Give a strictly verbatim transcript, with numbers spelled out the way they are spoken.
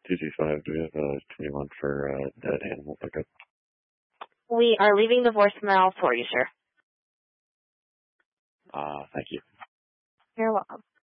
two two five, do we have uh, twenty-one for uh, dead animal pickup? We are leaving the voicemail for you, sir. Uh, thank you. You're welcome.